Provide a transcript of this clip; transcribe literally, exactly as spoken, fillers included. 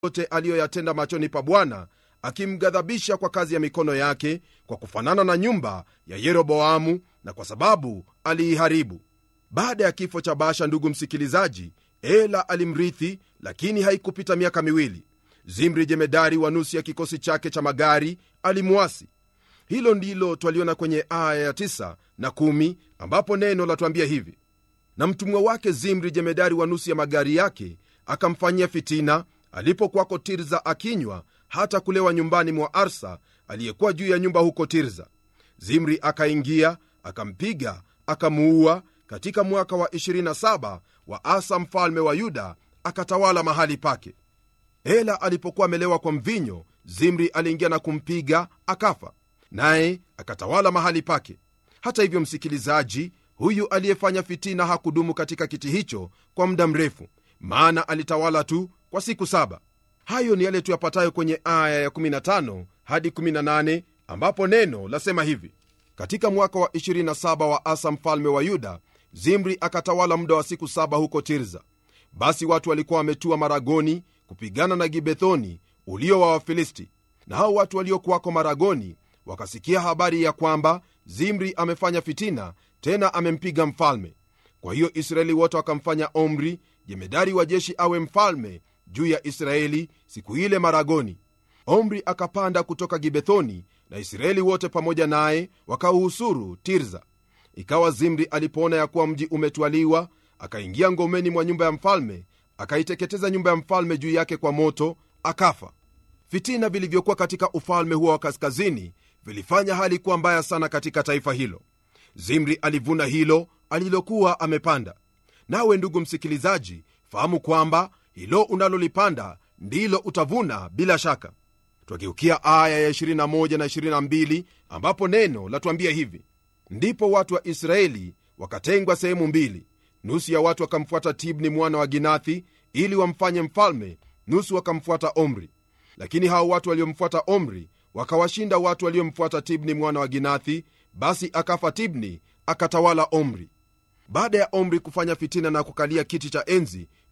yote aliyoyatenda machoni pa Bwana, akimghadhabisha kwa kazi ya mikono yake, kwa kufanana na nyumba ya Yeroboamu, na kwa sababu aliiharibu. Baada ya kifo cha Baasha, ndugu msikilizaji, Ela alimrithi, lakini haikupita miaka miwili, Zimri jemedari wa nusu ya kikosi chake cha magari alimuasi. Hilo ndilo twaliona kwenye aya ya tisa na kumi, ambapo neno latuambia hivi: na mtumwa wake Zimri jemedari wa nusu ya magari yake akamfanyia fitina alipokuwako Tirza, akinywa hata kulewa nyumbani mwa Arsa aliyekuwa juu ya nyumba huko Tirza. Zimri akaingia akampiga akamuua katika mwaka wa ishirini na saba wa Asa mfalme wa Yuda, akatawala mahali pake. Ela alipokuwa amelewa kwa mvinyo, Zimri aliingia na kumpiga akafa, naye akatawala mahali pake. Hata hivyo, msikilizaji, huyu aliyefanya fitina hakudumu katika kiti hicho kwa muda mrefu, maana alitawala tu kwa siku saba. Hayo ni yale tuyapatayo kwenye aya ya kumi na tano hadi kumi na nane, ambapo neno lasema hivi: katika mwaka wa ishirini na saba wa Asa mfalme wa Yuda, Zimri akatawala muda wa siku saba huko Tirza. Basi watu walikuwa wametua Maragoni kupigana na Gibethoni ulio wa Wafilisti, na hao watu waliokuwako Maragoni wakasikia habari ya kwamba Zimri amefanya fitina, tena amempiga mfalme. Kwa hiyo Israeli wote wakamfanya Omri jemedari wa jeshi awe mfalme juu ya Israeli siku ile Maragoni. Omri akapanda kutoka Gibethoni, na Israeli wote pamoja naye wakauhusuru Tirza. Ikawa Zimri alipoona ya kuwa mji umetwaliwa, akaingia ngomeni mwa nyumba ya mfalme, akaiteketeza nyumba ya mfalme juu yake kwa moto, akafa. Fitina vilivyokuwa katika ufalme huo wa kaskazini vilifanya hali kuwa mbaya sana katika taifa hilo. Zimri alivuna hilo alilokuwa amepanda. Nawe ndugu msikilizaji, fahamu kwamba hilo unalolipanda ndilo utavuna bila shaka. Twageukia aya ya ishirini na moja na ishirini na mbili, ambapo neno latuambia hivi: ndipo watu wa Israeli wakatengwa sehemu mbili, nusu ya watu wakamfuata Tibni mwana wa Ginathi ili wamfanye mfalme, nusu wakamfuata Omri. Lakini hao watu waliomfuata Omri wakawashinda watu waliomfuata Tibni mwana wa Ginathi, basi akafa Tibni, akatawala Omri. Baada ya Omri kufanya fitina na kukalia kiti cha enzi